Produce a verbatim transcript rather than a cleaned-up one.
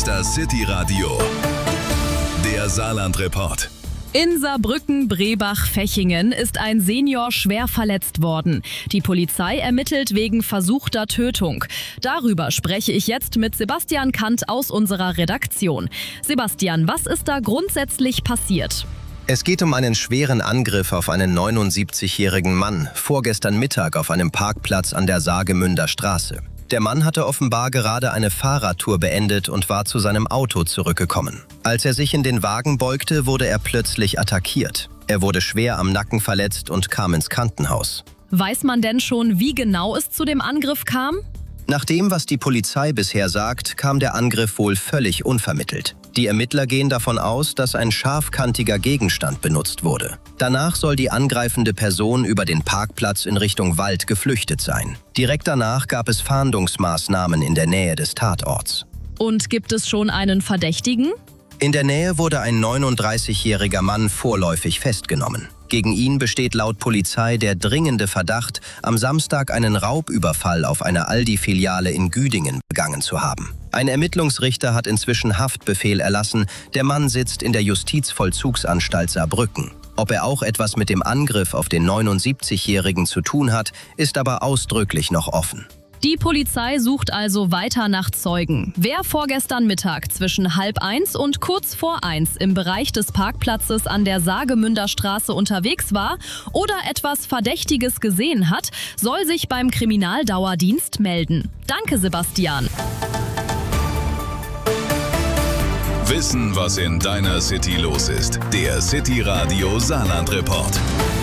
ist das City-Radio, der Saarland-Report. In Saarbrücken, Brebach, Fechingen ist ein Senior schwer verletzt worden. Die Polizei ermittelt wegen versuchter Tötung. Darüber spreche ich jetzt mit Sebastian Kant aus unserer Redaktion. Sebastian, was ist da grundsätzlich passiert? Es geht um einen schweren Angriff auf einen neunundsiebzigjährigen Mann, vorgestern Mittag auf einem Parkplatz an der Saargemünder Straße. Der Mann hatte offenbar gerade eine Fahrradtour beendet und war zu seinem Auto zurückgekommen. Als er sich in den Wagen beugte, wurde er plötzlich attackiert. Er wurde schwer am Nacken verletzt und kam ins Krankenhaus. Weiß man denn schon, wie genau es zu dem Angriff kam? Nach dem, was die Polizei bisher sagt, kam der Angriff wohl völlig unvermittelt. Die Ermittler gehen davon aus, dass ein scharfkantiger Gegenstand benutzt wurde. Danach soll die angreifende Person über den Parkplatz in Richtung Wald geflüchtet sein. Direkt danach gab es Fahndungsmaßnahmen in der Nähe des Tatorts. Und gibt es schon einen Verdächtigen? In der Nähe wurde ein neununddreißigjähriger Mann vorläufig festgenommen. Gegen ihn besteht laut Polizei der dringende Verdacht, am Samstag einen Raubüberfall auf eine Aldi-Filiale in Güdingen begangen zu haben. Ein Ermittlungsrichter hat inzwischen Haftbefehl erlassen. Der Mann sitzt in der Justizvollzugsanstalt Saarbrücken. Ob er auch etwas mit dem Angriff auf den neunundsiebzigjährigen zu tun hat, ist aber ausdrücklich noch offen. Die Polizei sucht also weiter nach Zeugen. Wer vorgestern Mittag zwischen halb eins und kurz vor eins im Bereich des Parkplatzes an der Saargemünder Straße unterwegs war oder etwas Verdächtiges gesehen hat, soll sich beim Kriminaldauerdienst melden. Danke, Sebastian. Wissen, was in deiner City los ist. Der City-Radio Saarland-Report.